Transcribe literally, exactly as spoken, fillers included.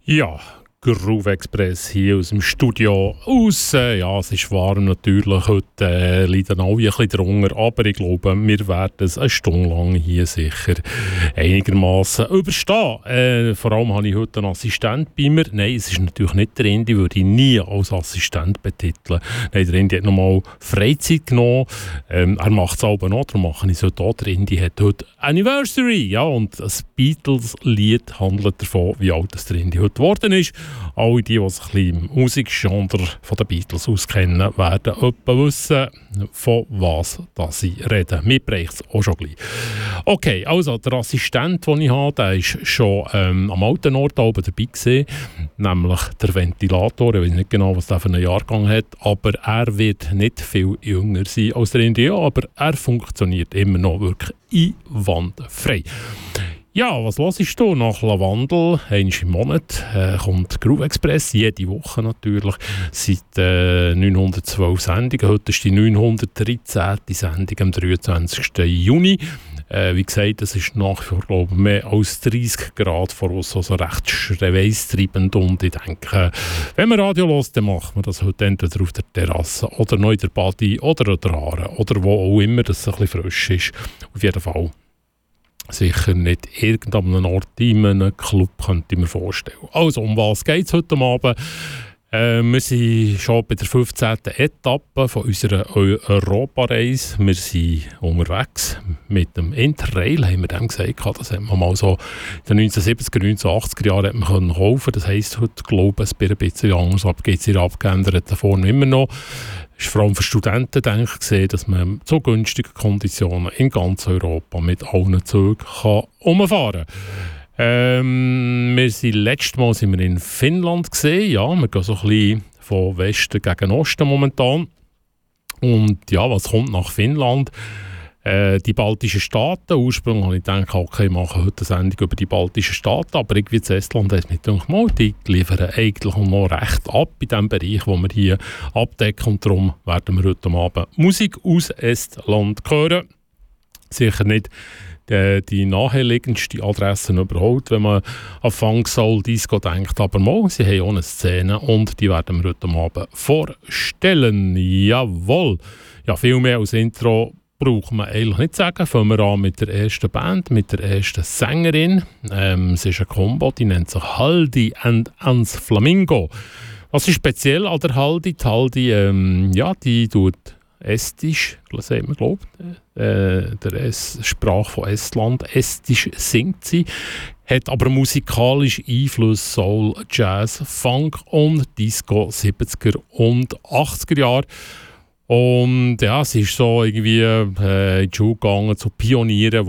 Ja, Groove Express hier aus dem Studio raus. Ja, es ist warm natürlich, heute äh, leiden alle ein bisschen drunter, aber ich glaube, wir werden es eine Stunde lang hier sicher einigermaßen überstehen. Äh, vor allem habe ich heute einen Assistent bei mir. Nein, es ist natürlich nicht der Indi, würde ich nie als Assistent betiteln. Nein, der Indi hat nochmal Freizeit genommen. Ähm, er macht es aber noch, darum mache ich es heute auch. Der Indi hat heute Anniversary, ja, und das Beatles-Lied handelt davon, wie alt das der Indi heute geworden ist. Alle die, die sich ein bisschen im Musikgenre von den Beatles auskennen, werden etwa wissen, von was das sie reden. Mir bräuchte es auch schon gleich. Okay, also der Assistent, den ich habe, der ist schon ähm, am alten Ort oben dabei gewesen, nämlich der Ventilator. Ich weiß nicht genau, was der für einen Jahrgang hat, aber er wird nicht viel jünger sein als der India, aber er funktioniert immer noch wirklich einwandfrei. Ja, was hörst du nach Lavandel? Einmal im Monat äh, kommt Groove Express, jede Woche natürlich, seit äh, neunhundertzwölf Sendungen. Heute ist die neunhundertdreizehnte Sendung am dreiundzwanzigsten Juni. Äh, wie gesagt, es ist nach wie vor, glaube ich, mehr als dreißig Grad vor uns, also recht schweißtreibend. Und ich denke, wenn man Radio hört, dann macht man das heute entweder auf der Terrasse oder noch in der Badi oder an der Aare oder wo auch immer, dass es ein bisschen frisch ist. Auf jeden Fall. Sicher nicht irgendeinem Ort in einem Club, könnte ich mir vorstellen. Also, um was geht es heute Abend? Äh, wir sind schon bei der fünfzehnten Etappe von unserer Europareise. Wir sind unterwegs mit dem Interrail, haben wir dem gesagt. Das hat man mal so in den neunzehnhundertsiebziger, neunzehnhundertachtziger Jahren hat man können kaufen. Das heisst, heute glaube ich, es ein bisschen anders ab, geht es in abgeänderten Form immer noch. Es ist vor allem für Studenten denke ich, gesehen, dass man zu günstigen Konditionen in ganz Europa mit allen Zügen kann umfahren kann. Ähm, wir sind letztes Mal sind wir in Finnland gesehen. Ja, wir gehen so ein bisschen von Westen gegen Osten momentan. Und ja, was kommt nach Finnland? Äh, die baltischen Staaten. Ursprünglich habe ich gedacht, okay, wir machen heute eine Sendung über die baltischen Staaten, aber irgendwie das Estland hat mir gedacht, mal, die liefern eigentlich noch recht ab in dem Bereich, wo wir hier abdecken. Und darum werden wir heute Abend Musik aus Estland hören. Sicher nicht die, die naheliegendste Adresse überhaupt, wenn man an Funk Soul Disco denkt, aber mal, sie haben auch eine Szene und die werden wir heute Abend vorstellen. Jawohl. Ja, viel mehr als Intro braucht man eigentlich nicht sagen. Fangen wir an mit der ersten Band, mit der ersten Sängerin. Ähm, es ist ein Kombo, die nennt sich Haldi and Ans Flamingo. Was ist speziell an der Haldi? Die Haldi, ähm, ja, die tut Estisch, sagt man, glaubt, äh, der es Sprache von Estland. Estisch singt sie, hat aber musikalisch Einfluss Soul, Jazz, Funk und Disco siebziger und achtziger Jahre. Und ja, sie ist so irgendwie äh, in die Schule gegangen zu Pionieren,